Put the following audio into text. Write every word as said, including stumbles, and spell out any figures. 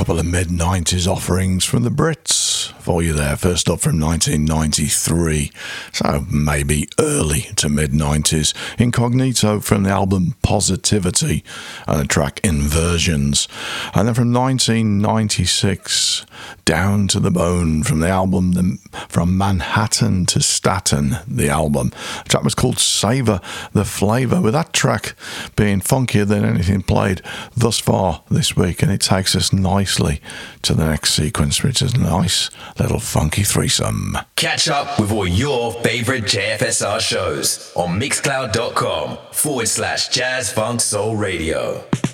couple of mid nineties offerings from the Brits for you there. First up from nineteen ninety-three, so maybe early to mid nineties, Incognito from the album Positivity and the track Inversions. And then from nineteen ninety-six, Down to the Bone from the album the, From Manhattan to Staten, the album. The track was called Savour the Flavour, with that track being funkier than anything played thus far this week, and it takes us nicely to the next sequence, which is a nice little funky threesome. Catch up with all your favourite J F S R shows on mixcloud.com forward slash jazz funk soul radio.